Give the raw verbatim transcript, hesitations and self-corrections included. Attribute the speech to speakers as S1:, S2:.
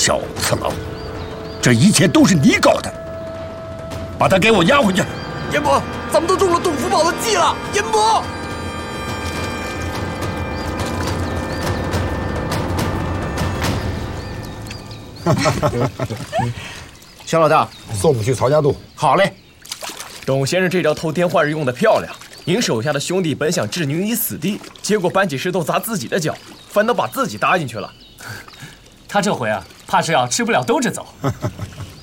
S1: 小次郎，这一切都是你搞的，把他给我押回去。
S2: 严伯，咱们都中了董福宝的计了，严伯。
S3: 肖老大，
S4: 送我们去曹家渡。
S3: 好嘞。
S5: 董先生这招偷天换日用得漂亮。您手下的兄弟本想置您于死地，结果搬起石头砸自己的脚，反倒把自己搭进去了。
S6: 他这回啊，怕是要吃不了兜着走。